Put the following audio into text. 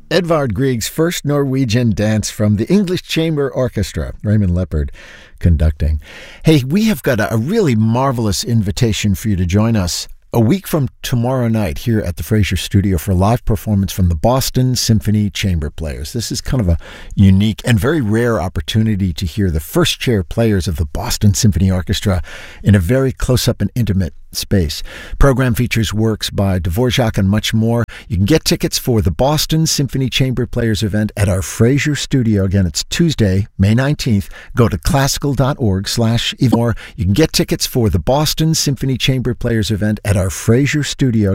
Edvard Grieg's first Norwegian dance from the English Chamber Orchestra. Raymond Leppard conducting. Hey, we have got a really marvelous invitation for you to join us a week from tomorrow night here at the Fraser Studio for a live performance from the Boston Symphony Chamber Players. This is kind of a unique and very rare opportunity to hear the first chair players of the Boston Symphony Orchestra in a very close-up and intimate space. Program features works by Dvorak and much more. You can get tickets for the Boston Symphony Chamber Players event at our Fraser Studio. Again, it's Tuesday, May 19th. Go to classical.org/event. You can get tickets for the Boston Symphony Chamber Players event at our Fraser Studio.